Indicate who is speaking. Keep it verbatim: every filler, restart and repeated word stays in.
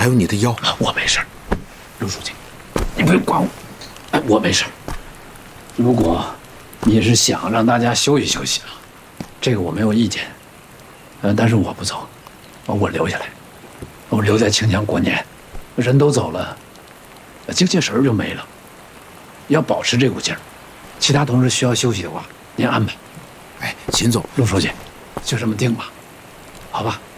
Speaker 1: 还有你的腰。
Speaker 2: 我没事，陆书记，你不用管我。哎，我没事。如果你是想让大家休息休息啊，这个我没有意见。呃，但是我不走，我留下来，我留在庆江过年，人都走了，精气神就没了。要保持这股劲儿。其他同志需要休息的话，您安排。
Speaker 1: 哎，秦总，
Speaker 2: 陆书记，就这么定吧，好吧？